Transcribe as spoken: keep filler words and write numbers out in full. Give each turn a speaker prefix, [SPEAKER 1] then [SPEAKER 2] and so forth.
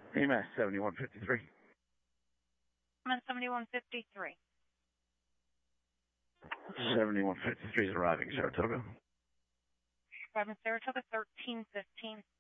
[SPEAKER 1] AMAS seventy-one fifty-three.
[SPEAKER 2] I'm on seventy-one fifty-three.
[SPEAKER 1] seventy-one fifty-three is arriving, Saratoga.
[SPEAKER 2] Arriving Saratoga, thirteen fifteen.